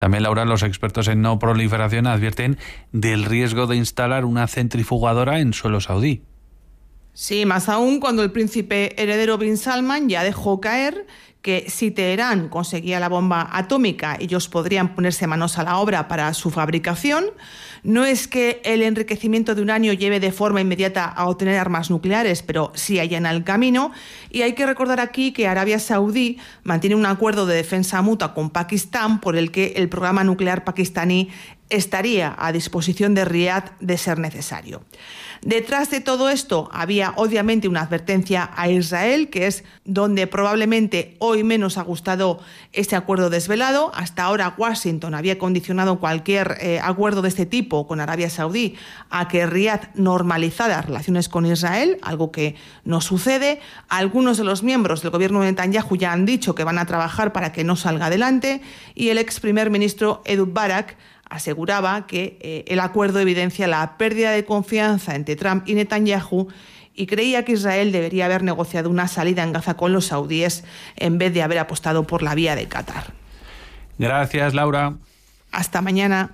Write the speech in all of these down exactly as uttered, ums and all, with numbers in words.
También, Laura, los expertos en no proliferación advierten del riesgo de instalar una centrifugadora en suelo saudí. Sí, más aún cuando el príncipe heredero Bin Salman ya dejó caer que si Teherán conseguía la bomba atómica, ellos podrían ponerse manos a la obra para su fabricación. No es que el enriquecimiento de uranio lleve de forma inmediata a obtener armas nucleares, pero sí allana el camino. Y hay que recordar aquí que Arabia Saudí mantiene un acuerdo de defensa mutua con Pakistán por el que el programa nuclear pakistaní estaría a disposición de Riad de ser necesario. Detrás de todo esto había obviamente una advertencia a Israel, que es donde probablemente hoy menos ha gustado este acuerdo desvelado. Hasta ahora Washington había condicionado cualquier eh, acuerdo de este tipo con Arabia Saudí a que Riad normalizara las relaciones con Israel, algo que no sucede. Algunos de los miembros del gobierno de Netanyahu ya han dicho que van a trabajar para que no salga adelante, y el ex primer ministro Ehud Barak aseguraba que eh, el acuerdo evidencia la pérdida de confianza entre Trump y Netanyahu y creía que Israel debería haber negociado una salida en Gaza con los saudíes en vez de haber apostado por la vía de Qatar. Gracias, Laura. Hasta mañana.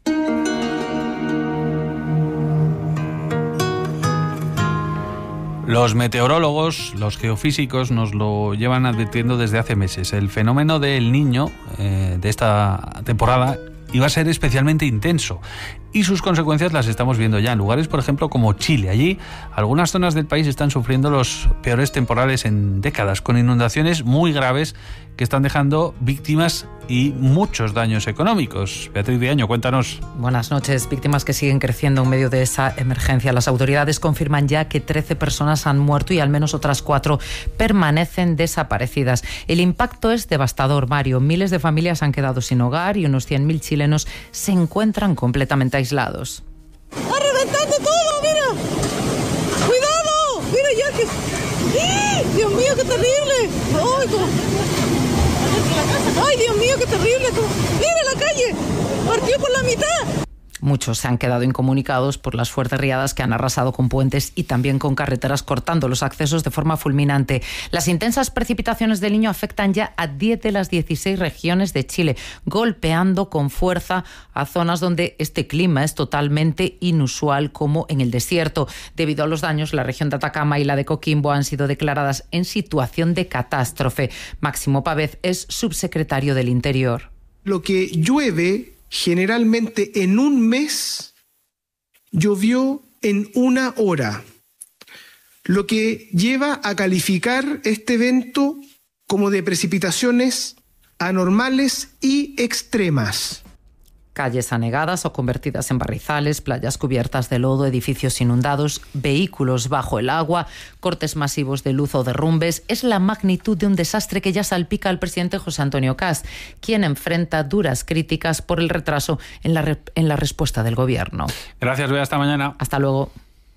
Los meteorólogos, los geofísicos nos lo llevan advirtiendo desde hace meses. El fenómeno del Niño eh, de esta temporada iba a ser especialmente intenso, y sus consecuencias las estamos viendo ya en lugares, por ejemplo, como Chile. Allí, algunas zonas del país están sufriendo los peores temporales en décadas, con inundaciones muy graves que están dejando víctimas y muchos daños económicos. Beatriz Diaño, cuéntanos. Buenas noches. Víctimas que siguen creciendo en medio de esa emergencia. Las autoridades confirman ya que trece personas han muerto y al menos otras cuatro permanecen desaparecidas. El impacto es devastador, Mario. Miles de familias han quedado sin hogar y unos cien mil chilenos se encuentran completamente aislados. ¡Está reventando todo! ¡Mira! ¡Cuidado! ¡Mira ya que... ¡Eh! ¡Dios mío, qué terrible! ¡Ay, cómo... ¡Ay, Dios mío, qué terrible! ¡Mira la calle! ¡Partió por la mitad! Muchos se han quedado incomunicados por las fuertes riadas que han arrasado con puentes y también con carreteras, cortando los accesos de forma fulminante. Las intensas precipitaciones del Niño afectan ya a diez de las dieciséis regiones de Chile, golpeando con fuerza a zonas donde este clima es totalmente inusual, como en el desierto. Debido a los daños, la región de Atacama y la de Coquimbo han sido declaradas en situación de catástrofe. Máximo Pavez es subsecretario del Interior. Lo que llueve generalmente en un mes, llovió en una hora, lo que lleva a calificar este evento como de precipitaciones anormales y extremas. Calles anegadas o convertidas en barrizales, playas cubiertas de lodo, edificios inundados, vehículos bajo el agua, cortes masivos de luz o derrumbes. Es la magnitud de un desastre que ya salpica al presidente José Antonio Cast, quien enfrenta duras críticas por el retraso en la, re- en la respuesta del gobierno. Gracias, Bea. Hasta mañana. Hasta luego.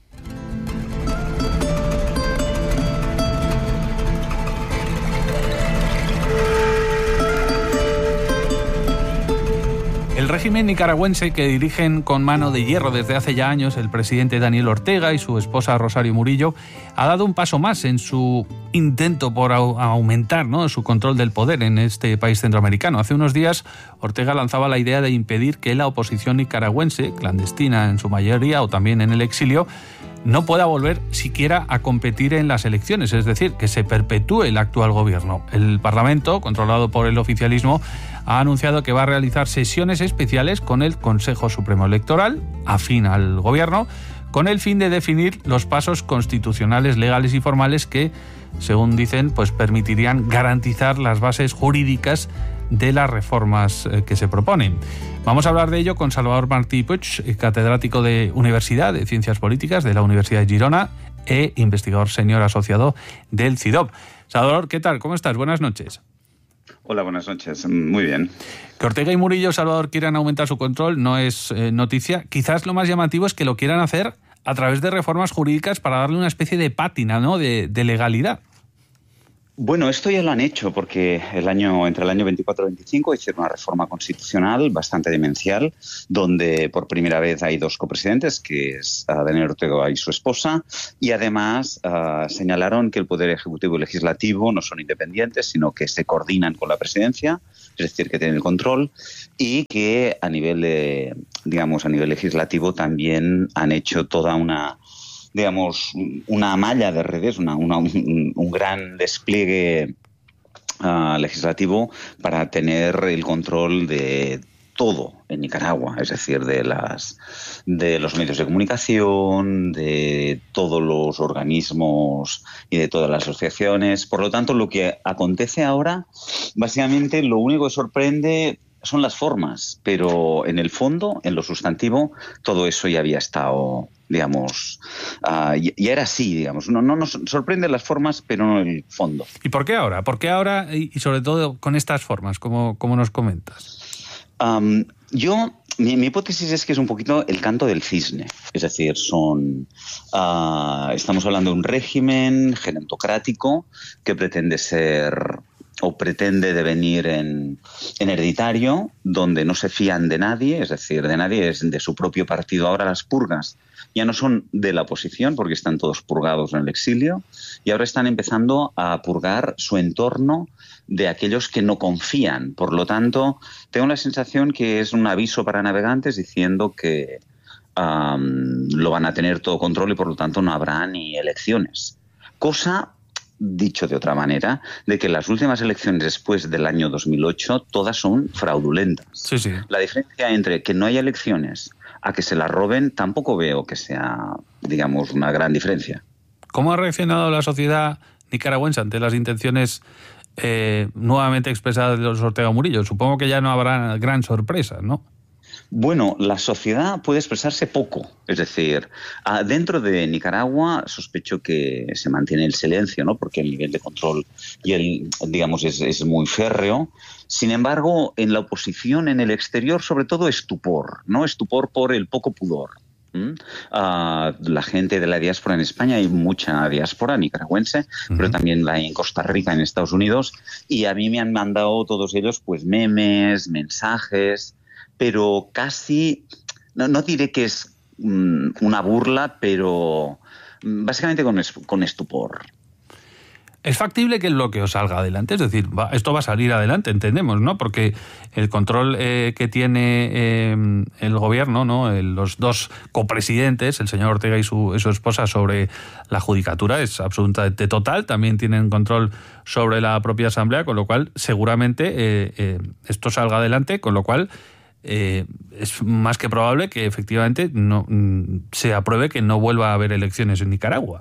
El régimen nicaragüense, que dirigen con mano de hierro desde hace ya años el presidente Daniel Ortega y su esposa Rosario Murillo, ha dado un paso más en su intento por au- aumentar, ¿no?, su control del poder en este país centroamericano. Hace unos días, Ortega lanzaba la idea de impedir que la oposición nicaragüense, clandestina en su mayoría o también en el exilio, no pueda volver siquiera a competir en las elecciones, es decir, que se perpetúe el actual gobierno. El Parlamento, controlado por el oficialismo, ha anunciado que va a realizar sesiones especiales con el Consejo Supremo Electoral, afín al gobierno, con el fin de definir los pasos constitucionales, legales y formales que, según dicen, pues permitirían garantizar las bases jurídicas de las reformas que se proponen. Vamos a hablar de ello con Salvador Martí Puig, catedrático de Universidad de Ciencias Políticas de la Universidad de Girona e investigador senior asociado del C I D O B. Salvador, ¿qué tal? ¿Cómo estás? Buenas noches. Hola, buenas noches. Muy bien. Que Ortega y Murillo, Salvador, quieran aumentar su control no es eh, noticia. Quizás lo más llamativo es que lo quieran hacer a través de reformas jurídicas para darle una especie de pátina, ¿no?, de, de legalidad. Bueno, esto ya lo han hecho porque el año, entre el año veinticuatro y veinticinco hicieron una reforma constitucional bastante demencial, donde por primera vez hay dos copresidentes, que es uh, Daniel Ortega y su esposa, y además uh, señalaron que el Poder Ejecutivo y Legislativo no son independientes, sino que se coordinan con la Presidencia, es decir, que tienen el control, y que a nivel, de, digamos, a nivel legislativo también han hecho toda una... digamos, una malla de redes, una, una, un, un gran despliegue uh, legislativo para tener el control de todo en Nicaragua, es decir, de las de los medios de comunicación, de todos los organismos y de todas las asociaciones. Por lo tanto, lo que acontece ahora, básicamente, lo único que sorprende son las formas, pero en el fondo, en lo sustantivo, todo eso ya había estado, digamos, uh, ya, ya era así, digamos. No, no nos sorprenden las formas, pero no el fondo. ¿Y por qué ahora? ¿Por qué ahora y, y sobre todo con estas formas, como, como nos comentas? Um, yo, mi, mi hipótesis es que es un poquito el canto del cisne. Es decir, son uh, estamos hablando de un régimen gerontocrático que pretende ser... o pretende devenir en, en hereditario, donde no se fían de nadie, es decir, de nadie, es de su propio partido. Ahora las purgas ya no son de la oposición, porque están todos purgados en el exilio, y ahora están empezando a purgar su entorno de aquellos que no confían. Por lo tanto, tengo la sensación que es un aviso para navegantes diciendo que um, lo van a tener todo control y por lo tanto no habrá ni elecciones. Cosa... dicho de otra manera, de que las últimas elecciones después del año dos mil ocho todas son fraudulentas. Sí, sí. La diferencia entre que no haya elecciones a que se las roben tampoco veo que sea, digamos, una gran diferencia. ¿Cómo ha reaccionado la sociedad nicaragüense ante las intenciones eh, nuevamente expresadas de los Ortega Murillo? Supongo que ya no habrá gran sorpresa, ¿no? Bueno, la sociedad puede expresarse poco. Es decir, dentro de Nicaragua sospecho que se mantiene el silencio, ¿no? Porque el nivel de control y el, digamos, es, es muy férreo. Sin embargo, en la oposición, en el exterior, sobre todo estupor, ¿no? Estupor por el poco pudor. ¿Mm? Uh, la gente de la diáspora en España, hay mucha diáspora nicaragüense, uh-huh. pero también la hay en Costa Rica, en Estados Unidos, y a mí me han mandado todos ellos pues memes, mensajes, pero casi, no, no diré que es um, una burla, pero básicamente con, con estupor. ¿Es factible que el bloqueo salga adelante? Es decir, va, esto va a salir adelante, entendemos, ¿no? Porque el control eh, que tiene eh, el gobierno, ¿no? El, los dos copresidentes, el señor Ortega y su, y su esposa, sobre la judicatura es absolutamente total. También tienen control sobre la propia asamblea, con lo cual seguramente eh, eh, esto salga adelante, con lo cual eh, es más que probable que efectivamente no, se apruebe que no vuelva a haber elecciones en Nicaragua.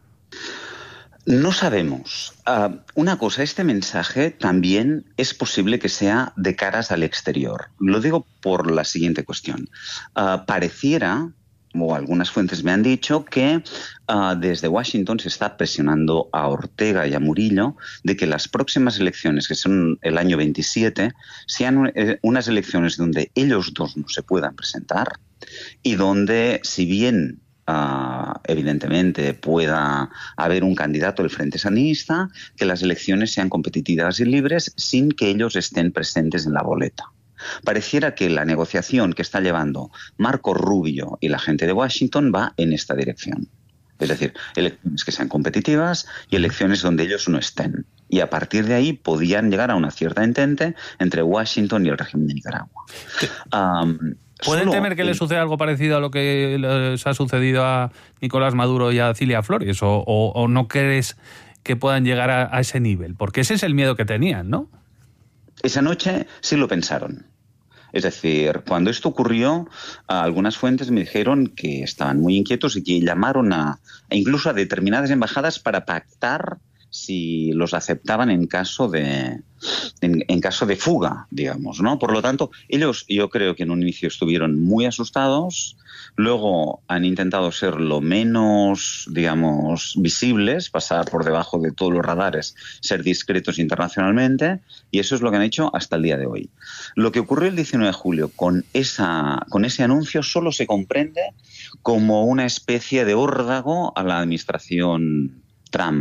No sabemos. Uh, una cosa, este mensaje también es posible que sea de caras al exterior. Lo digo por la siguiente cuestión. Uh, pareciera, o algunas fuentes me han dicho, que uh, desde Washington se está presionando a Ortega y a Murillo de que las próximas elecciones, que son el año veintisiete, sean unas elecciones donde ellos dos no se puedan presentar y donde, si bien Uh, evidentemente pueda haber un candidato del Frente Sandinista, que las elecciones sean competitivas y libres sin que ellos estén presentes en la boleta. Pareciera que la negociación que está llevando Marco Rubio y la gente de Washington va en esta dirección. Es decir, elecciones que sean competitivas y elecciones donde ellos no estén. Y a partir de ahí podían llegar a una cierta entente entre Washington y el régimen de Nicaragua. Um, ¿Pueden Solo temer que el... le suceda algo parecido a lo que les ha sucedido a Nicolás Maduro y a Cilia Flores? ¿O, o, o no crees que puedan llegar a, a ese nivel? Porque ese es el miedo que tenían, ¿no? Esa noche sí lo pensaron. Es decir, cuando esto ocurrió, algunas fuentes me dijeron que estaban muy inquietos y que llamaron a, incluso a determinadas embajadas para pactar si los aceptaban en caso de en, en caso de fuga, digamos, ¿no? Por lo tanto, ellos yo creo que en un inicio estuvieron muy asustados, luego han intentado ser lo menos, digamos, visibles, pasar por debajo de todos los radares, ser discretos internacionalmente, y eso es lo que han hecho hasta el día de hoy. Lo que ocurrió el diecinueve de julio con esa con ese anuncio solo se comprende como una especie de órdago a la administración Trump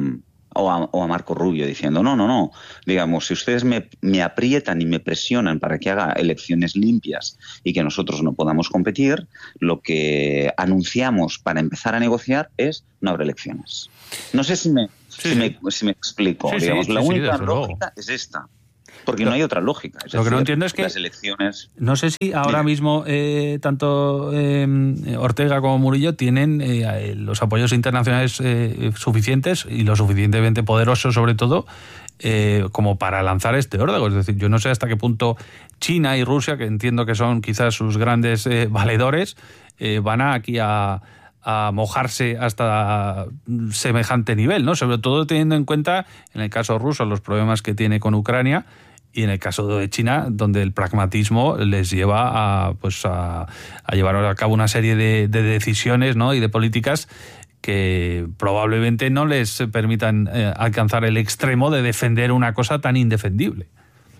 o a, o a Marco Rubio diciendo, no, no, no, digamos, si ustedes me, me aprietan y me presionan para que haga elecciones limpias y que nosotros no podamos competir, lo que anunciamos para empezar a negociar es no habrá elecciones. No sé si me, sí, si me, si me explico. Sí, digamos, sí, la sí, única sí, lógica es esta. Porque no hay otra lógica. Es lo decir, que no entiendo es que las elecciones... No sé si ahora Dime. mismo eh, tanto eh, Ortega como Murillo tienen eh, los apoyos internacionales eh, suficientes y lo suficientemente poderosos, sobre todo, eh, como para lanzar este órdago. Es decir, yo no sé hasta qué punto China y Rusia, que entiendo que son quizás sus grandes eh, valedores, eh, van a aquí a... a mojarse hasta semejante nivel, ¿no? Sobre todo teniendo en cuenta, en el caso ruso, los problemas que tiene con Ucrania, y en el caso de China, donde el pragmatismo les lleva a, pues a, a llevar a cabo una serie de, de decisiones, ¿no? y de políticas que probablemente no les permitan eh, alcanzar el extremo de defender una cosa tan indefendible.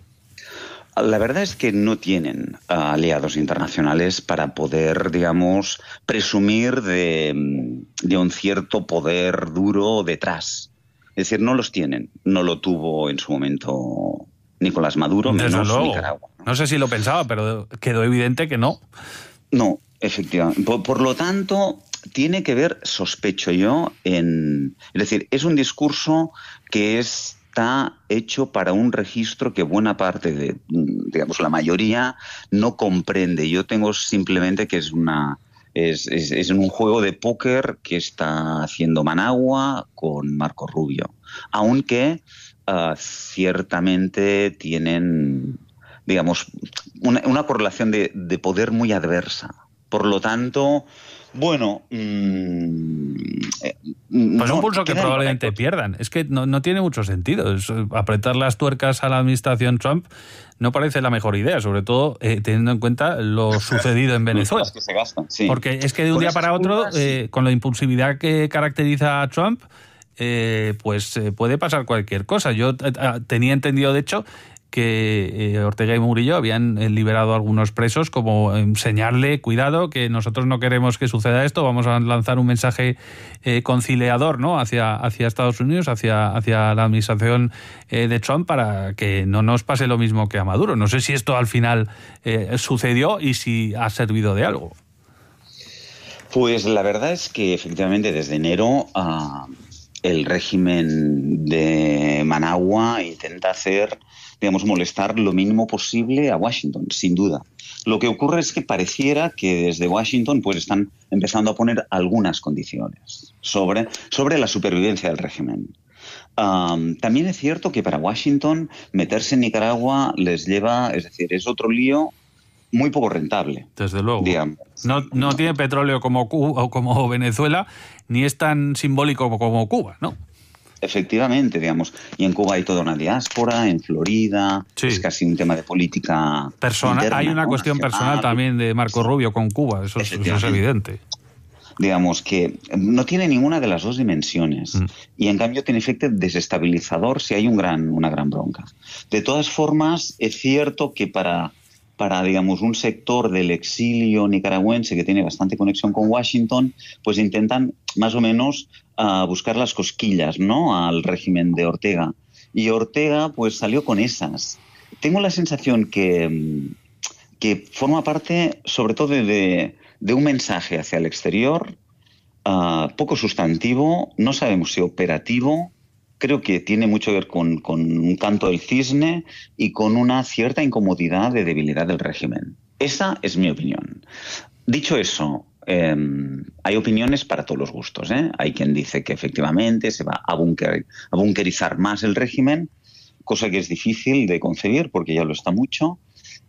La verdad es que no tienen uh, aliados internacionales para poder, digamos, presumir de, de un cierto poder duro detrás. Es decir, no los tienen. No lo tuvo en su momento Nicolás Maduro, Desde menos luego. Nicaragua. ¿no? No sé si lo pensaba, pero quedó evidente que no. No, efectivamente. Por, por lo tanto, tiene que ver, sospecho yo, en... Es decir, es un discurso que es... está hecho para un registro que buena parte de, digamos, la mayoría no comprende. Yo tengo simplemente que es una es, es, es un juego de póker que está haciendo Managua con Marco Rubio, aunque uh, ciertamente tienen, digamos, una, una correlación de, de poder muy adversa. Por lo tanto, bueno... Mmm, Pues no, un pulso que probablemente pierdan. Es que no, no tiene mucho sentido. Es, apretar las tuercas a la administración Trump no parece la mejor idea, sobre todo eh, teniendo en cuenta lo sucedido en Venezuela. Las que se gastan, sí. Porque es que de un Por día esas para otro, culpas, eh, sí. con la impulsividad que caracteriza a Trump, eh, pues eh, puede pasar cualquier cosa. Yo eh, tenía entendido, de hecho, que eh, Ortega y Murillo habían eh, liberado a algunos presos, como enseñarle, cuidado, que nosotros no queremos que suceda esto, vamos a lanzar un mensaje eh, conciliador, ¿no? hacia, hacia Estados Unidos, hacia, hacia la administración eh, de Trump, para que no nos pase lo mismo que a Maduro. No sé si esto al final eh, sucedió y si ha servido de algo. Pues la verdad es que efectivamente desde enero uh, el régimen de Managua intenta hacer, digamos, molestar lo mínimo posible a Washington, sin duda. Lo que ocurre es que pareciera que desde Washington pues están empezando a poner algunas condiciones sobre, sobre la supervivencia del régimen. Um, también es cierto que para Washington meterse en Nicaragua les lleva, es decir, es otro lío muy poco rentable. Desde luego. Digamos. No, no tiene petróleo como Cuba o como Venezuela, ni es tan simbólico como Cuba, ¿no? Efectivamente, digamos. Y en Cuba hay toda una diáspora, en Florida, sí. Es casi un tema de política personal. Interna, hay una ¿no? cuestión nacional. Personal también de Marco Rubio con Cuba, eso, eso es evidente. Digamos que no tiene ninguna de las dos dimensiones mm. y en cambio tiene efecto desestabilizador si hay un gran, una gran bronca. De todas formas, es cierto que para... para, digamos, un sector del exilio nicaragüense que tiene bastante conexión con Washington, pues intentan más o menos uh, buscar las cosquillas, ¿no?, al régimen de Ortega. Y Ortega, pues, salió con esas. Tengo la sensación que, que forma parte, sobre todo, de, de un mensaje hacia el exterior, uh, poco sustantivo, no sabemos si operativo. Creo que tiene mucho que ver con, con un canto del cisne y con una cierta incomodidad de debilidad del régimen. Esa es mi opinión. Dicho eso, eh, hay opiniones para todos los gustos, ¿eh? Hay quien dice que efectivamente se va a, bunker, a bunkerizar más el régimen, cosa que es difícil de concebir porque ya lo está mucho.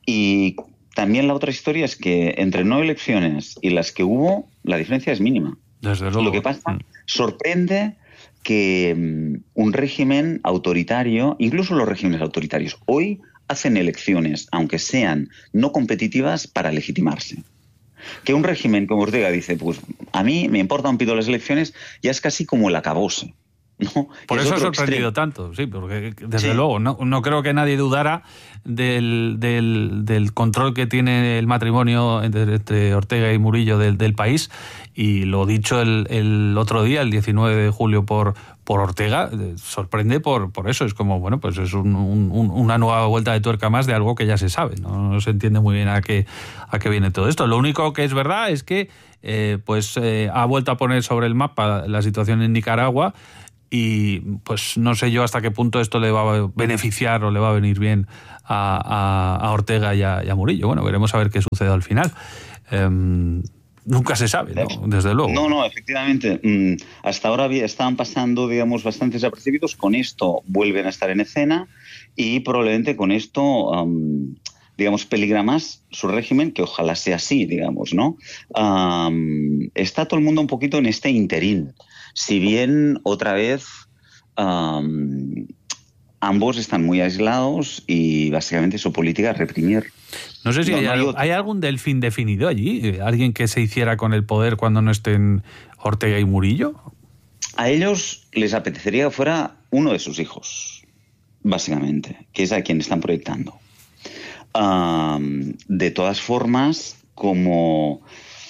Y también la otra historia es que entre no elecciones y las que hubo, la diferencia es mínima. Desde luego. Lo que pasa sorprende que um, un régimen autoritario, incluso los regímenes autoritarios, hoy hacen elecciones, aunque sean no competitivas, para legitimarse. Que un régimen como Ortega dice, pues a mí me importa un pito las elecciones, ya es casi como el acabose. ¿no? Por eso ha sorprendido extremo. tanto, sí, porque desde sí. luego no, no creo que nadie dudara del, del, del control que tiene el matrimonio entre, entre Ortega y Murillo del, del país, y lo dicho el, el otro día, el diecinueve de julio, por, por Ortega, sorprende por, por eso. Es como, bueno, pues es un, un, una nueva vuelta de tuerca más de algo que ya se sabe, no, no se entiende muy bien a qué, a qué viene todo esto. Lo único que es verdad es que eh, pues eh, ha vuelto a poner sobre el mapa la situación en Nicaragua. Y pues no sé yo hasta qué punto esto le va a beneficiar o le va a venir bien a, a, a Ortega y a, y a Murillo. Bueno, veremos a ver qué sucede al final. Eh, nunca se sabe, ¿no? Desde luego. No, no, efectivamente. Hasta ahora estaban pasando, digamos, bastante desapercibidos. Con esto vuelven a estar en escena y probablemente con esto, um, digamos, peligra más su régimen, que ojalá sea así, digamos, ¿no? Um, está todo el mundo un poquito en este interín. Si bien, otra vez, um, ambos están muy aislados y básicamente su política es reprimir. No sé si no, hay, no hay, hay algún delfín definido allí, alguien que se hiciera con el poder cuando no estén Ortega y Murillo. A ellos les apetecería que fuera uno de sus hijos, básicamente, que es a quien están proyectando. Um, de todas formas, como...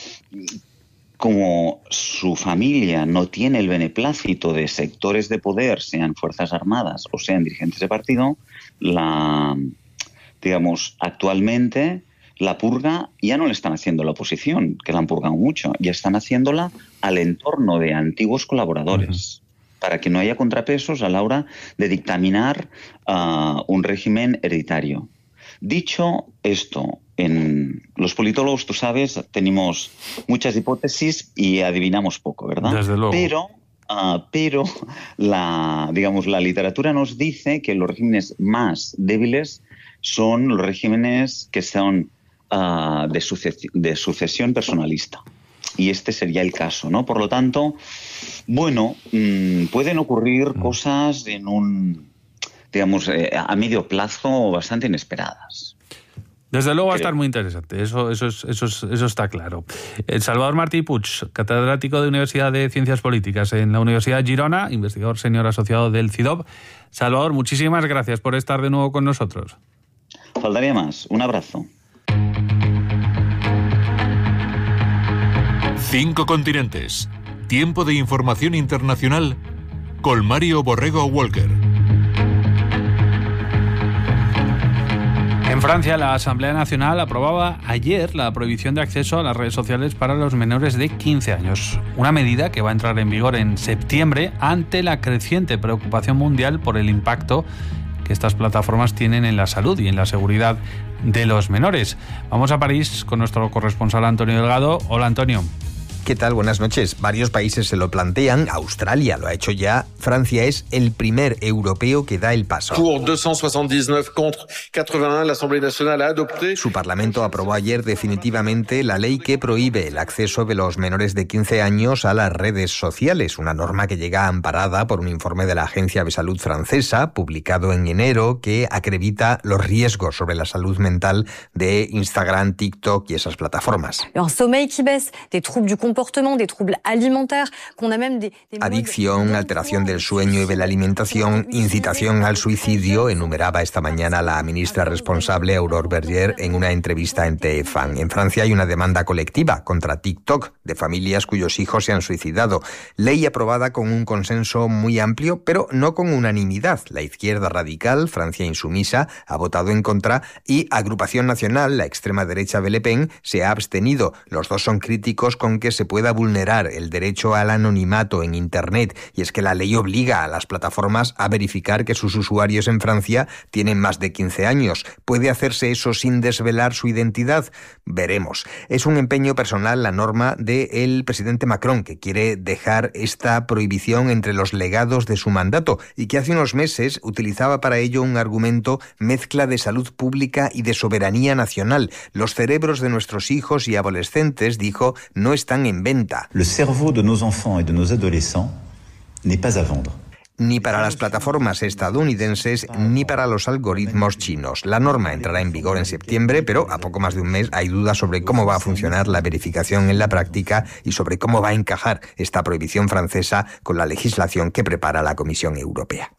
Como su familia no tiene el beneplácito de sectores de poder, sean Fuerzas Armadas o sean dirigentes de partido, la, digamos, actualmente la purga ya no le están haciendo la oposición, que la han purgado mucho, ya están haciéndola al entorno de antiguos colaboradores, uh-huh. para que no haya contrapesos a la hora de dictaminar uh, un régimen hereditario. Dicho esto, en los politólogos, tú sabes, tenemos muchas hipótesis y adivinamos poco, ¿verdad? Desde luego. Pero, uh, pero la, digamos, la literatura nos dice que los regímenes más débiles son los regímenes que son uh, de, sucesión, de sucesión personalista. Y este sería el caso, ¿no? Por lo tanto, bueno, mmm, pueden ocurrir mm. cosas en un... digamos, eh, a medio plazo bastante inesperadas. Desde luego va a estar muy interesante, eso, eso, es, eso, es, eso está claro. El Salvador Martí Puig, catedrático de Universidad de Ciencias Políticas en la Universidad de Girona, investigador senior asociado del C I D O B. Salvador, muchísimas gracias por estar de nuevo con nosotros. Faltaría más. Un abrazo. Cinco continentes. Tiempo de información internacional con Mario Borrego Walker. En Francia, la Asamblea Nacional aprobaba ayer la prohibición de acceso a las redes sociales para los menores de quince años. Una medida que va a entrar en vigor en septiembre ante la creciente preocupación mundial por el impacto que estas plataformas tienen en la salud y en la seguridad de los menores. Vamos a París con nuestro corresponsal Antonio Delgado. Hola, Antonio. ¿Qué tal? Buenas noches. Varios países se lo plantean. Australia lo ha hecho ya. Francia es el primer europeo que da el paso. Por doscientos sesenta y nueve contra ochenta y uno, la Asamblea Nacional ha adoptado. Su parlamento aprobó ayer definitivamente la ley que prohíbe el acceso de los menores de quince años a las redes sociales, una norma que llega amparada por un informe de la Agencia de Salud francesa, publicado en enero, que acredita los riesgos sobre la salud mental de Instagram, TikTok y esas plataformas. Un sommeil qui baisse, des troubles du comportement, des troubles alimentaires, qu'on a même des, des adicción, alteración del sueño y de la alimentación, incitación al suicidio, enumeraba esta mañana la ministra responsable Aurore Berger en una entrevista en T F A N. En Francia hay una demanda colectiva contra TikTok de familias cuyos hijos se han suicidado. Ley aprobada con un consenso muy amplio, pero no con unanimidad. La izquierda radical, Francia Insumisa, ha votado en contra y Agrupación Nacional, la extrema derecha de Le Pen, se ha abstenido. Los dos son críticos con que se pueda vulnerar el derecho al anonimato en Internet, y es que la ley obliga a las plataformas a verificar que sus usuarios en Francia tienen más de quince años. ¿Puede hacerse eso sin desvelar su identidad? Veremos. Es un empeño personal la norma del presidente Macron, que quiere dejar esta prohibición entre los legados de su mandato y que hace unos meses utilizaba para ello un argumento mezcla de salud pública y de soberanía nacional. Los cerebros de nuestros hijos y adolescentes, dijo, no están en venta. Le cerveau de nos enfants et de nos adolescents n'est pas à vendre. ni para las plataformas estadounidenses ni para los algoritmos chinos. La norma entrará en vigor en septiembre, pero a poco más de un mes hay dudas sobre cómo va a funcionar la verificación en la práctica y sobre cómo va a encajar esta prohibición francesa con la legislación que prepara la Comisión Europea.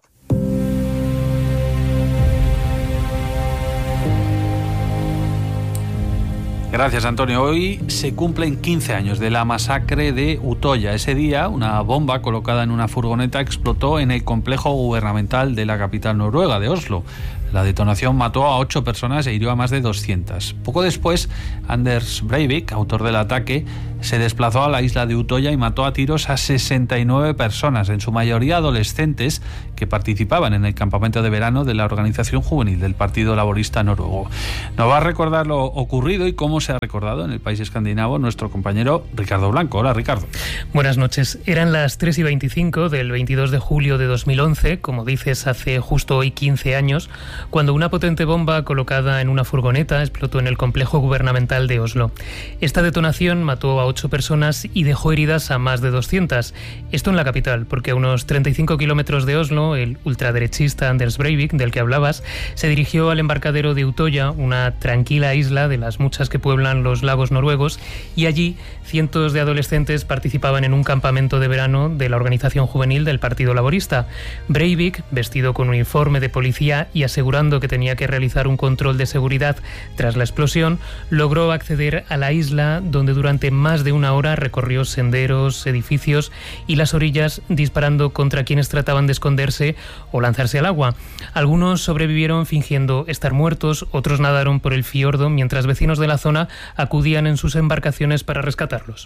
Gracias, Antonio. Hoy se cumplen quince años de la masacre de Utoya. Ese día, una bomba colocada en una furgoneta explotó en el complejo gubernamental de la capital noruega, de Oslo. La detonación mató a ocho personas e hirió a más de doscientas. Poco después, Anders Breivik, autor del ataque, se desplazó a la isla de Utoya y mató a tiros a sesenta y nueve personas, en su mayoría adolescentes, que participaban en el campamento de verano de la organización juvenil del Partido Laborista Noruego. Nos va a recordar lo ocurrido y cómo se ha recordado en el país escandinavo nuestro compañero Ricardo Blanco. Hola, Ricardo. Buenas noches. Eran las tres y veinticinco del veintidós de julio de dos mil once, como dices, hace justo hoy quince años, cuando una potente bomba colocada en una furgoneta explotó en el complejo gubernamental de Oslo. Esta detonación mató a ocho personas y dejó heridas a más de doscientas. Esto en la capital, porque a unos treinta y cinco kilómetros de Oslo, el ultraderechista Anders Breivik, del que hablabas, se dirigió al embarcadero de Utoya, una tranquila isla de las muchas que pueblan los lagos noruegos, y allí cientos de adolescentes participaban en un campamento de verano de la organización juvenil del Partido Laborista. Breivik, vestido con uniforme de policía y asegurando que tenía que realizar un control de seguridad tras la explosión, logró acceder a la isla, donde durante más de una hora recorrió senderos, edificios y las orillas, disparando contra quienes trataban de esconderse o lanzarse al agua. Algunos sobrevivieron fingiendo estar muertos, otros nadaron por el fiordo, mientras vecinos de la zona acudían en sus embarcaciones para rescatarlos.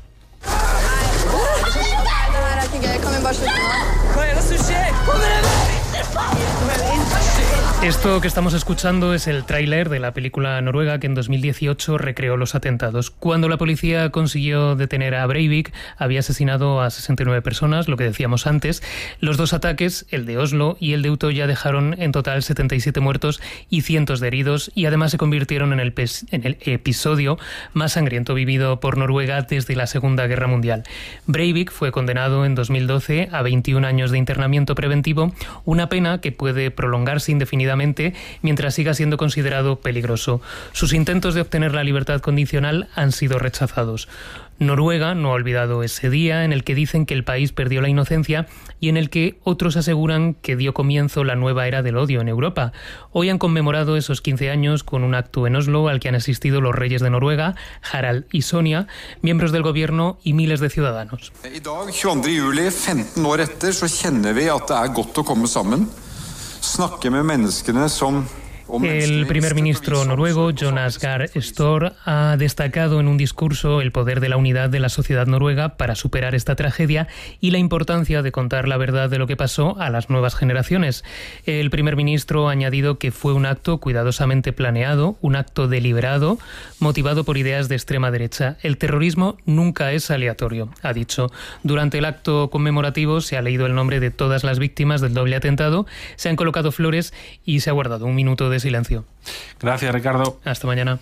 Esto que estamos escuchando es el tráiler de la película noruega que en dos mil dieciocho recreó los atentados. Cuando la policía consiguió detener a Breivik, había asesinado a sesenta y nueve personas, lo que decíamos antes. Los dos ataques, el de Oslo y el de Utoya, dejaron en total setenta y siete muertos y cientos de heridos, y además se convirtieron en el, pes- en el episodio más sangriento vivido por Noruega desde la Segunda Guerra Mundial. Breivik fue condenado en dos mil doce a veintiún años de internamiento preventivo, una pena que puede prolongarse indefinidamente mientras siga siendo considerado peligroso. Sus intentos de obtener la libertad condicional han sido rechazados. Noruega no ha olvidado ese día en el que dicen que el país perdió la inocencia y en el que otros aseguran que dio comienzo la nueva era del odio en Europa. Hoy han conmemorado esos quince años con un acto en Oslo al que han asistido los reyes de Noruega, Harald y Sonja, miembros del gobierno y miles de ciudadanos. I dag, tjueandre juli, femten år etter, så kjenner vi at det er godt å komme sammen. Snakke med menneskene som El primer ministro noruego, Jonas Gahr Støre, ha destacado en un discurso el poder de la unidad de la sociedad noruega para superar esta tragedia y la importancia de contar la verdad de lo que pasó a las nuevas generaciones. El primer ministro ha añadido que fue un acto cuidadosamente planeado, un acto deliberado, motivado por ideas de extrema derecha. El terrorismo nunca es aleatorio, ha dicho. Durante el acto conmemorativo se ha leído el nombre de todas las víctimas del doble atentado, se han colocado flores y se ha guardado un minuto de silencio. Gracias, Ricardo. Hasta mañana.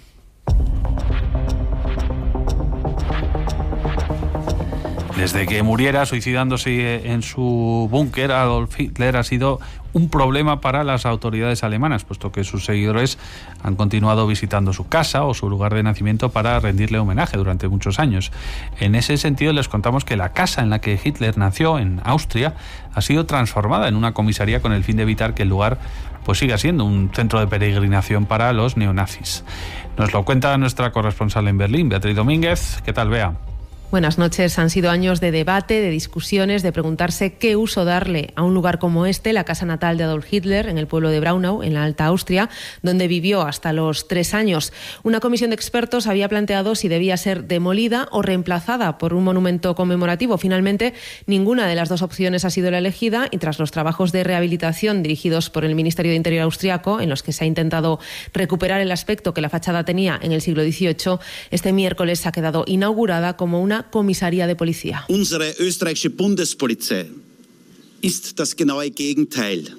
Desde que muriera suicidándose en su búnker, Adolf Hitler ha sido un problema para las autoridades alemanas, puesto que sus seguidores han continuado visitando su casa o su lugar de nacimiento para rendirle homenaje durante muchos años. En ese sentido, les contamos que la casa en la que Hitler nació, en Austria, ha sido transformada en una comisaría con el fin de evitar que el lugar pues siga siendo un centro de peregrinación para los neonazis. Nos lo cuenta nuestra corresponsal en Berlín, Beatriz Domínguez. ¿Qué tal, Bea? Buenas noches. Han sido años de debate, de discusiones, de preguntarse qué uso darle a un lugar como este, la casa natal de Adolf Hitler, en el pueblo de Braunau, en la Alta Austria, donde vivió hasta los tres años. Una comisión de expertos había planteado si debía ser demolida o reemplazada por un monumento conmemorativo. Finalmente, ninguna de las dos opciones ha sido la elegida y tras los trabajos de rehabilitación dirigidos por el Ministerio de Interior austriaco, en los que se ha intentado recuperar el aspecto que la fachada tenía en el siglo dieciocho, este miércoles ha quedado inaugurada como una comisaría de policía. Unsere österreichische Bundespolizei ist das genaue Gegenteil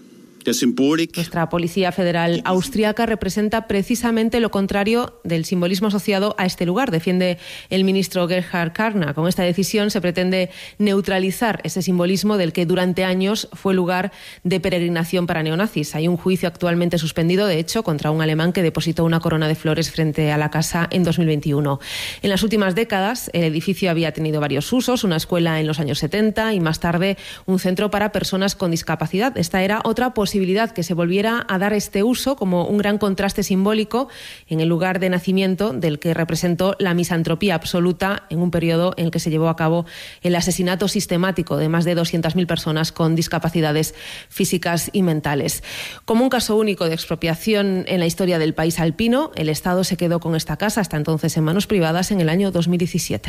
Nuestra Policía Federal austriaca representa precisamente lo contrario del simbolismo asociado a este lugar, defiende el ministro Gerhard Karner. Con esta decisión se pretende neutralizar ese simbolismo del que durante años fue lugar de peregrinación para neonazis. Hay un juicio actualmente suspendido, de hecho, contra un alemán que depositó una corona de flores frente a la casa en dos mil veintiuno. En las últimas décadas, el edificio había tenido varios usos, una escuela en los años setenta y más tarde un centro para personas con discapacidad. Esta era otra posibilidad que se volviera a dar este uso como un gran contraste simbólico en el lugar de nacimiento del que representó la misantropía absoluta en un periodo en el que se llevó a cabo el asesinato sistemático de más de doscientas mil personas con discapacidades físicas y mentales. Como un caso único de expropiación en la historia del país alpino, el Estado se quedó con esta casa, hasta entonces en manos privadas, en el año dos mil diecisiete.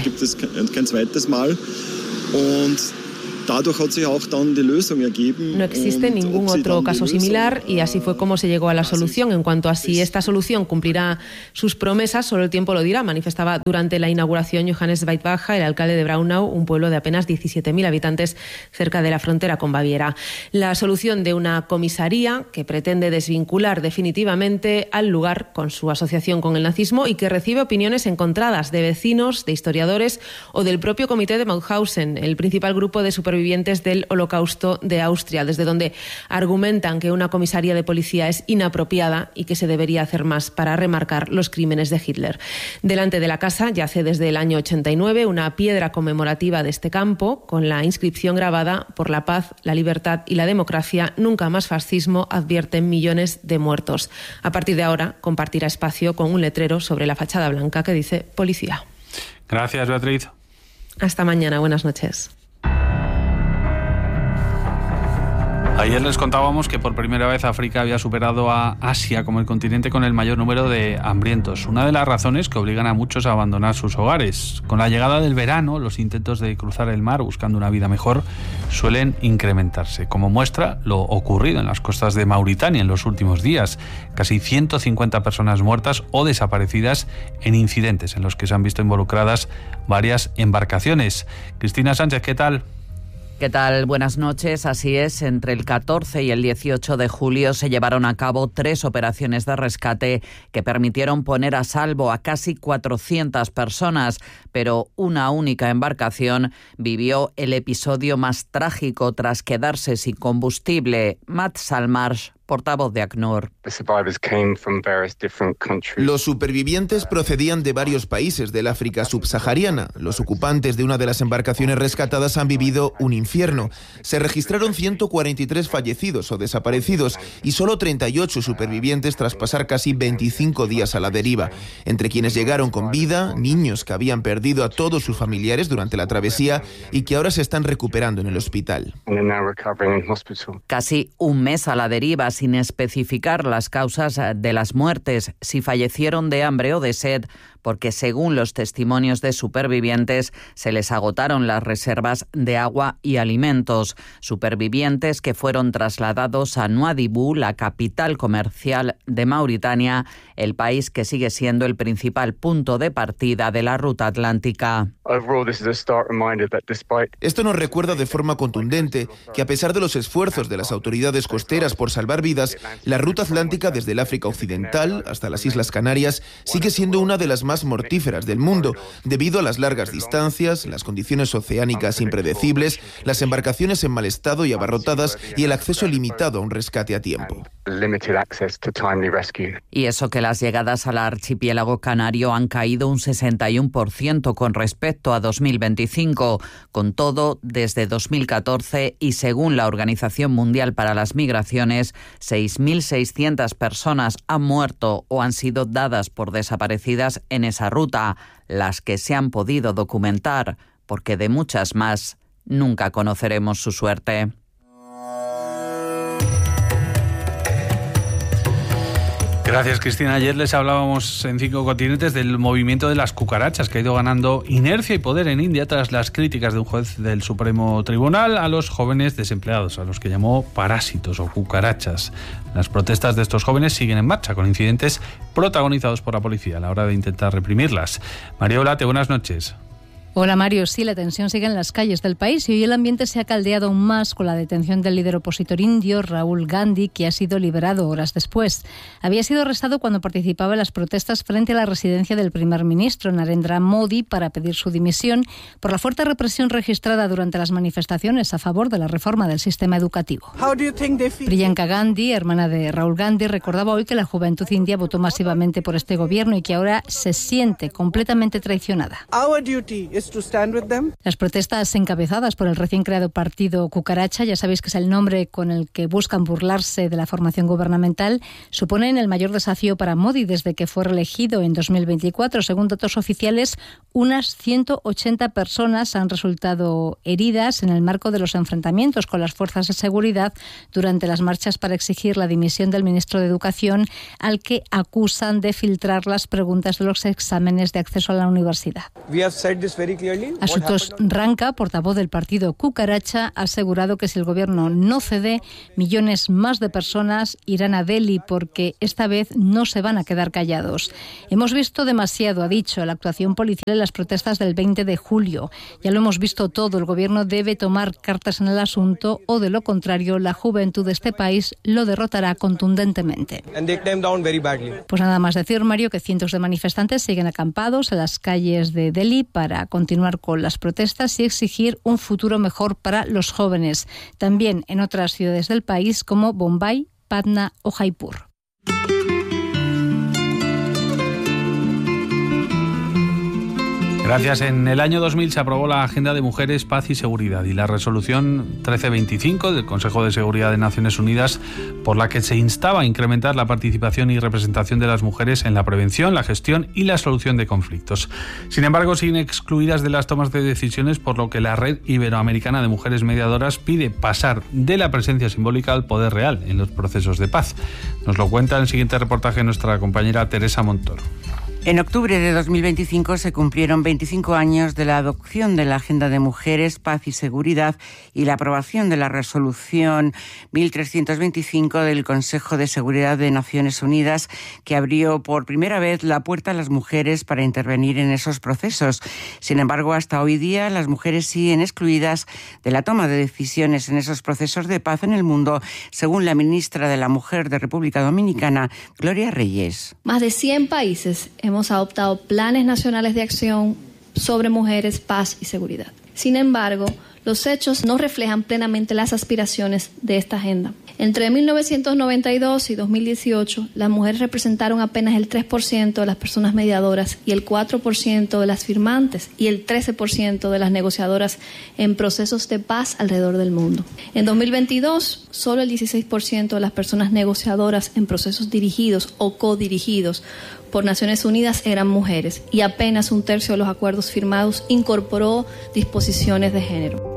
No existe ningún otro caso similar y así fue como se llegó a la solución. En cuanto a si esta solución cumplirá sus promesas, solo el tiempo lo dirá, manifestaba durante la inauguración Johannes Weidbacher, el alcalde de Braunau, un pueblo de apenas diecisiete mil habitantes cerca de la frontera con Baviera. La solución de una comisaría que pretende desvincular definitivamente al lugar con su asociación con el nazismo y que recibe opiniones encontradas de vecinos, de historiadores o del propio comité de Mauthausen, el principal grupo de supervivientes vivientes del Holocausto de Austria, desde donde argumentan que una comisaría de policía es inapropiada y que se debería hacer más para remarcar los crímenes de Hitler. Delante de la casa yace desde el año ochenta y nueve una piedra conmemorativa de este campo con la inscripción grabada: por la paz, la libertad y la democracia, nunca más fascismo, advierten millones de muertos. A partir de ahora compartirá espacio con un letrero sobre la fachada blanca que dice policía. Gracias, Beatriz. Hasta mañana, buenas noches. Ayer les contábamos que por primera vez África había superado a Asia como el continente con el mayor número de hambrientos. Una de las razones que obligan a muchos a abandonar sus hogares. Con la llegada del verano, los intentos de cruzar el mar buscando una vida mejor suelen incrementarse. Como muestra lo ocurrido en las costas de Mauritania en los últimos días. Casi ciento cincuenta personas muertas o desaparecidas en incidentes en los que se han visto involucradas varias embarcaciones. Cristina Sánchez, ¿qué tal? ¿Qué tal? Buenas noches. Así es, entre el catorce y el dieciocho de julio se llevaron a cabo tres operaciones de rescate que permitieron poner a salvo a casi cuatrocientas personas, pero una única embarcación vivió el episodio más trágico tras quedarse sin combustible. Matt Salmarsh, portavoz de ACNUR. Los supervivientes procedían de varios países del África subsahariana. Los ocupantes de una de las embarcaciones rescatadas han vivido un infierno. Se registraron ciento cuarenta y tres fallecidos o desaparecidos y solo treinta y ocho supervivientes tras pasar casi veinticinco días a la deriva. Entre quienes llegaron con vida, niños que habían perdido a todos sus familiares durante la travesía y que ahora se están recuperando en el hospital. Casi un mes a la deriva, sin especificar las causas de las muertes, si fallecieron de hambre o de sed, porque según los testimonios de supervivientes se les agotaron las reservas de agua y alimentos. Supervivientes que fueron trasladados a Nouadhibou, la capital comercial de Mauritania, el país que sigue siendo el principal punto de partida de la ruta atlántica. Esto nos recuerda de forma contundente que a pesar de los esfuerzos de las autoridades costeras por salvar vidas, la ruta atlántica desde el África Occidental hasta las Islas Canarias sigue siendo una de las más mortíferas del mundo, debido a las largas distancias, las condiciones oceánicas impredecibles, las embarcaciones en mal estado y abarrotadas y el acceso limitado a un rescate a tiempo. Y eso que las llegadas al archipiélago canario han caído un sesenta y uno por ciento con respecto a dos mil veinticinco. Con todo, desde dos mil catorce y según la Organización Mundial para las Migraciones, seis mil seiscientas personas han muerto o han sido dadas por desaparecidas en esa ruta, las que se han podido documentar, porque de muchas más nunca conoceremos su suerte. Gracias, Cristina. Ayer les hablábamos en Cinco Continentes del movimiento de las cucarachas, que ha ido ganando inercia y poder en India tras las críticas de un juez del Supremo Tribunal a los jóvenes desempleados, a los que llamó parásitos o cucarachas. Las protestas de estos jóvenes siguen en marcha, con incidentes protagonizados por la policía a la hora de intentar reprimirlas. María Olate, buenas noches. Hola Mario, sí, la tensión sigue en las calles del país y hoy el ambiente se ha caldeado aún más con la detención del líder opositor indio, Rahul Gandhi, que ha sido liberado horas después. Había sido arrestado cuando participaba en las protestas frente a la residencia del primer ministro Narendra Modi para pedir su dimisión por la fuerte represión registrada durante las manifestaciones a favor de la reforma del sistema educativo. Priyanka Gandhi, hermana de Rahul Gandhi, recordaba hoy que la juventud india votó masivamente por este gobierno y que ahora se siente completamente traicionada. Las protestas encabezadas por el recién creado partido Cucaracha, ya sabéis que es el nombre con el que buscan burlarse de la formación gubernamental, suponen el mayor desafío para Modi desde que fue reelegido en dos mil veinticuatro. Según datos oficiales, unas ciento ochenta personas han resultado heridas en el marco de los enfrentamientos con las fuerzas de seguridad durante las marchas para exigir la dimisión del ministro de Educación, al que acusan de filtrar las preguntas de los exámenes de acceso a la universidad. Asutosh Ranka, portavoz del partido Cucaracha, ha asegurado que si el gobierno no cede, millones más de personas irán a Delhi porque esta vez no se van a quedar callados. Hemos visto demasiado, ha dicho, la actuación policial en las protestas del veinte de julio. Ya lo hemos visto todo, el gobierno debe tomar cartas en el asunto o de lo contrario la juventud de este país lo derrotará contundentemente. Pues nada más decir, Mario, que cientos de manifestantes siguen acampados en las calles de Delhi para continuar con las protestas y exigir un futuro mejor para los jóvenes, también en otras ciudades del país como Bombay, Patna o Jaipur. Gracias. En el año dos mil se aprobó la Agenda de Mujeres, Paz y Seguridad y la Resolución trece veinticinco del Consejo de Seguridad de Naciones Unidas, por la que se instaba a incrementar la participación y representación de las mujeres en la prevención, la gestión y la solución de conflictos. Sin embargo, siguen excluidas de las tomas de decisiones, por lo que la Red Iberoamericana de Mujeres Mediadoras pide pasar de la presencia simbólica al poder real en los procesos de paz. Nos lo cuenta en el siguiente reportaje nuestra compañera Teresa Montoro. En octubre de dos mil veinticinco se cumplieron veinticinco años de la adopción de la Agenda de Mujeres, Paz y Seguridad y la aprobación de la Resolución mil trescientos veinticinco del Consejo de Seguridad de Naciones Unidas, que abrió por primera vez la puerta a las mujeres para intervenir en esos procesos. Sin embargo, hasta hoy día las mujeres siguen excluidas de la toma de decisiones en esos procesos de paz en el mundo, según la ministra de la Mujer de República Dominicana, Gloria Reyes. Más de cien países hemos Hemos adoptado planes nacionales de acción sobre mujeres, paz y seguridad. Sin embargo, los hechos no reflejan plenamente las aspiraciones de esta agenda. Entre mil novecientos noventa y dos y dos mil dieciocho, las mujeres representaron apenas el tres por ciento de las personas mediadoras y el cuatro por ciento de las firmantes y el trece por ciento de las negociadoras en procesos de paz alrededor del mundo. En dos mil veintidós, solo el dieciséis por ciento de las personas negociadoras en procesos dirigidos o codirigidos por Naciones Unidas eran mujeres y apenas un tercio de los acuerdos firmados incorporó disposiciones de género.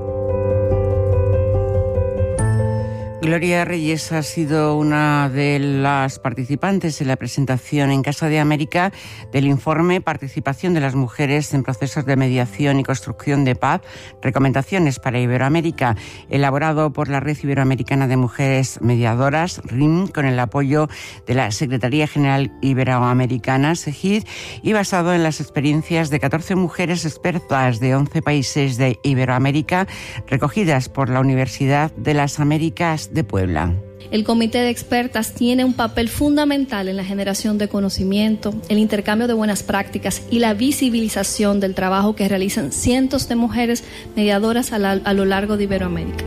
Gloria Reyes ha sido una de las participantes en la presentación en Casa de América del informe Participación de las Mujeres en Procesos de Mediación y Construcción de Paz, Recomendaciones para Iberoamérica, elaborado por la Red Iberoamericana de Mujeres Mediadoras, R I M, con el apoyo de la Secretaría General Iberoamericana, SEGID, y basado en las experiencias de catorce mujeres expertas de once países de Iberoamérica, recogidas por la Universidad de las Américas de Puebla. El Comité de Expertas tiene un papel fundamental en la generación de conocimiento, el intercambio de buenas prácticas y la visibilización del trabajo que realizan cientos de mujeres mediadoras a, la, a lo largo de Iberoamérica.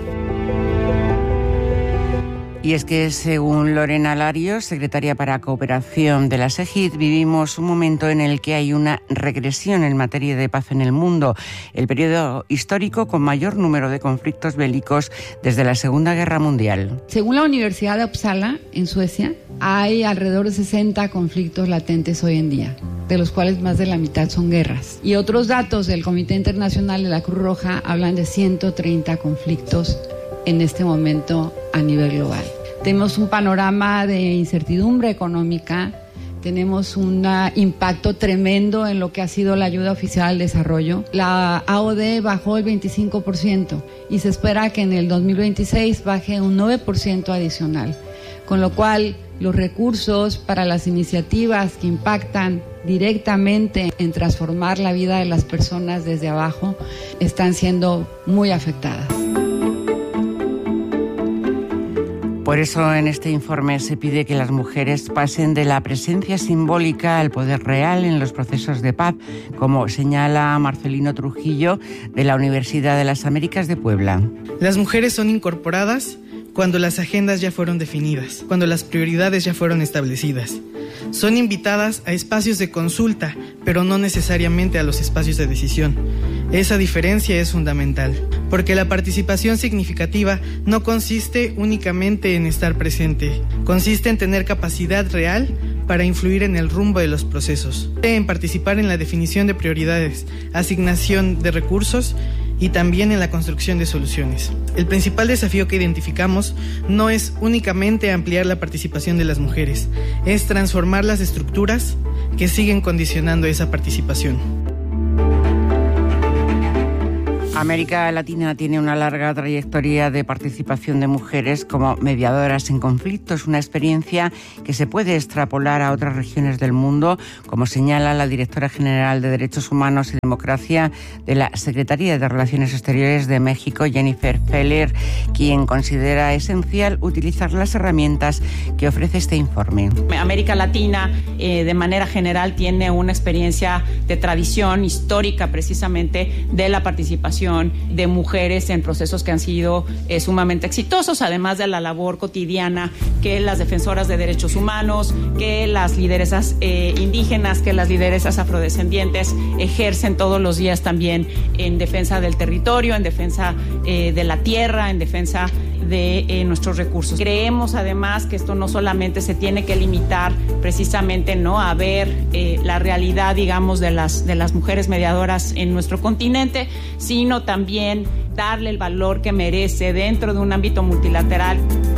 Y es que, según Lorena Larios, secretaria para Cooperación de la SEGID, vivimos un momento en el que hay una regresión en materia de paz en el mundo, el periodo histórico con mayor número de conflictos bélicos desde la Segunda Guerra Mundial. Según la Universidad de Uppsala, en Suecia, hay alrededor de sesenta conflictos latentes hoy en día, de los cuales más de la mitad son guerras. Y otros datos del Comité Internacional de la Cruz Roja hablan de ciento treinta conflictos en este momento a nivel global. Tenemos un panorama de incertidumbre económica, tenemos un impacto tremendo en lo que ha sido la ayuda oficial al desarrollo. La A O D bajó el veinticinco por ciento y se espera que en el dos mil veintiséis baje un nueve por ciento adicional, con lo cual los recursos para las iniciativas que impactan directamente en transformar la vida de las personas desde abajo están siendo muy afectadas. Por eso en este informe se pide que las mujeres pasen de la presencia simbólica al poder real en los procesos de paz, como señala Marcelino Trujillo de la Universidad de las Américas de Puebla. Las mujeres son incorporadas cuando las agendas ya fueron definidas, cuando las prioridades ya fueron establecidas. Son invitadas a espacios de consulta, pero no necesariamente a los espacios de decisión. Esa diferencia es fundamental, porque la participación significativa no consiste únicamente en estar presente, consiste en tener capacidad real para influir en el rumbo de los procesos, en participar en la definición de prioridades, asignación de recursos y también en la construcción de soluciones. El principal desafío que identificamos no es únicamente ampliar la participación de las mujeres, es transformar las estructuras que siguen condicionando esa participación. América Latina tiene una larga trayectoria de participación de mujeres como mediadoras en conflictos, una experiencia que se puede extrapolar a otras regiones del mundo, como señala la directora general de Derechos Humanos y Democracia de la Secretaría de Relaciones Exteriores de México, Jennifer Feller, quien considera esencial utilizar las herramientas que ofrece este informe. América Latina, eh, de manera general, tiene una experiencia de tradición histórica precisamente de la participación de mujeres en procesos que han sido eh, sumamente exitosos, además de la labor cotidiana que las defensoras de derechos humanos, que las lideresas eh, indígenas, que las lideresas afrodescendientes ejercen todos los días también en defensa del territorio, en defensa eh, de la tierra, en defensa de eh, nuestros recursos. Creemos además que esto no solamente se tiene que limitar precisamente no a ver eh, la realidad, digamos, de las de las mujeres mediadoras en nuestro continente, sino también darle el valor que merece dentro de un ámbito multilateral.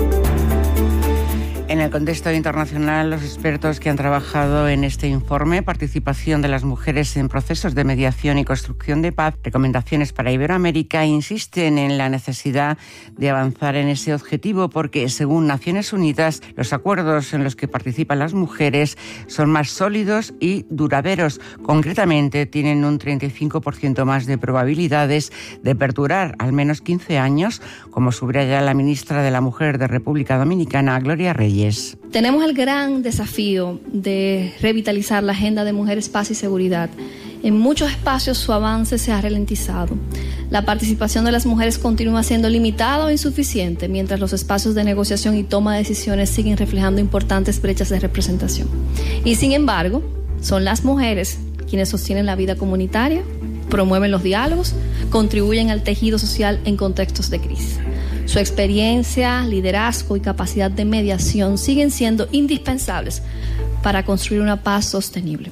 En el contexto internacional, los expertos que han trabajado en este informe, participación de las mujeres en procesos de mediación y construcción de paz, recomendaciones para Iberoamérica, insisten en la necesidad de avanzar en ese objetivo porque, según Naciones Unidas, los acuerdos en los que participan las mujeres son más sólidos y duraderos. Concretamente, tienen un treinta y cinco por ciento más de probabilidades de perdurar al menos quince años, como subraya la ministra de la Mujer de República Dominicana, Gloria Reyes. Tenemos el gran desafío de revitalizar la agenda de mujeres, paz y seguridad. En muchos espacios su avance se ha ralentizado. La participación de las mujeres continúa siendo limitada o insuficiente, mientras los espacios de negociación y toma de decisiones siguen reflejando importantes brechas de representación. Y sin embargo, son las mujeres quienes sostienen la vida comunitaria, promueven los diálogos, contribuyen al tejido social en contextos de crisis. Su experiencia, liderazgo y capacidad de mediación siguen siendo indispensables para construir una paz sostenible.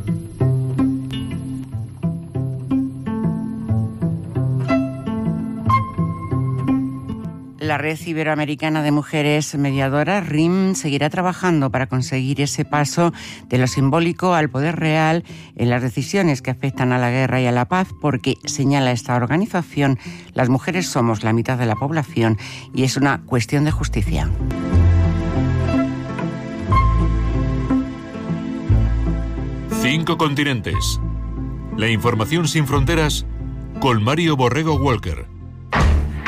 La Red Iberoamericana de Mujeres Mediadoras, R I M, seguirá trabajando para conseguir ese paso de lo simbólico al poder real en las decisiones que afectan a la guerra y a la paz, porque, señala esta organización, las mujeres somos la mitad de la población y es una cuestión de justicia. Cinco continentes. La información sin fronteras con Mario Borrego Walker.